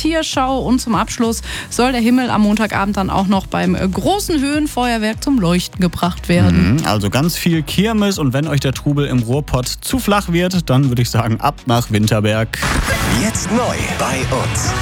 Tierschau und zum Abschluss soll der Himmel am Montagabend dann auch noch beim großen Höhenfeuerwerk zum Leuchten gebracht werden. Also ganz viel Kirmes und wenn euch der Trubel im Ruhrpott zu flach wird, dann würde ich sagen, ab nach Winterberg. Jetzt neu bei uns.